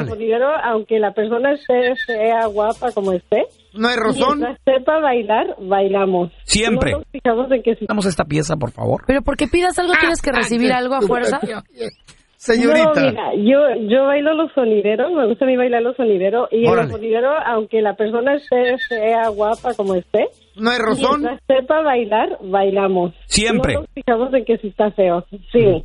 el sonidero, aunque la persona sea guapa como esté. ¿No hay razón? Mientras sepa bailar, bailamos. Siempre. No nos fijamos en que si... Damos esta pieza, por favor. Pero porque pidas algo tienes que recibir algo a fuerza. Señorita. No, mira, yo bailo los sonideros, me gusta a mí bailar los sonideros, y en los sonideros, aunque la persona sea guapa como esté, ¿no hay razón? Mientras sepa bailar, bailamos. Siempre. No nos fijamos en que si está feo. Sí.